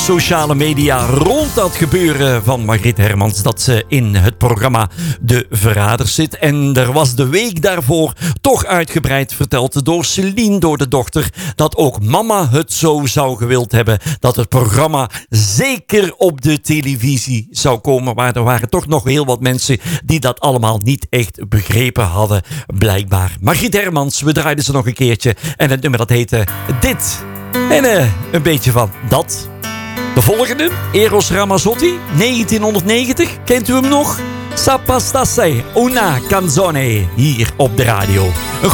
sociale media rond dat gebeuren van Margriet Hermans, dat ze in het programma De Verraders zit. En er was de week daarvoor toch uitgebreid verteld door Celine, door de dochter, dat ook mama het zo zou gewild hebben, dat het programma zeker op de televisie zou komen. Maar er waren toch nog heel wat mensen die dat allemaal niet echt begrepen hadden, blijkbaar. Margriet Hermans, we draaiden ze nog een keertje. En het nummer dat heette Dit. En een beetje van dat. De volgende, Eros Ramazzotti, 1990. Kent u hem nog? Sapastasei, una canzone, hier op de radio.